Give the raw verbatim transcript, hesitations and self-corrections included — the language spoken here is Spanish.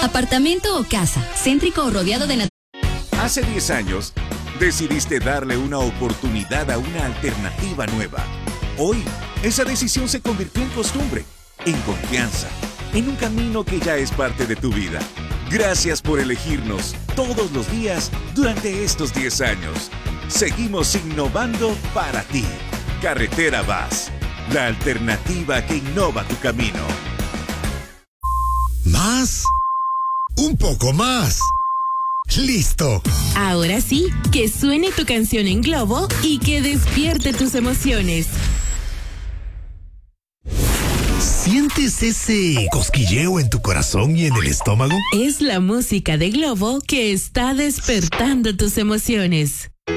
Apartamento o casa, céntrico o rodeado de naturaleza. Hace diez años, decidiste darle una oportunidad a una alternativa nueva. Hoy, esa decisión se convirtió en costumbre, en confianza, en un camino que ya es parte de tu vida. Gracias por elegirnos todos los días durante estos diez años. Seguimos innovando para ti. Carretera Vaz, la alternativa que innova tu camino. ¿Más? Un poco más. ¡Listo! Ahora sí, que suene tu canción en globo y que despierte tus emociones. ¿Sientes ese cosquilleo en tu corazón y en el estómago? Es la música de Globo que está despertando tus emociones.